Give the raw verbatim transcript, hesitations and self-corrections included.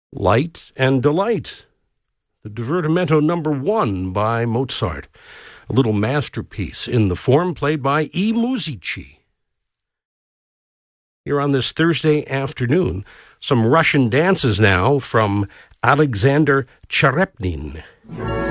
Light and Delight, the Divertimento number one by Mozart, a little masterpiece in the form played by I Musici. Here on this Thursday afternoon, some Russian dances now from Alexander Cherepnin.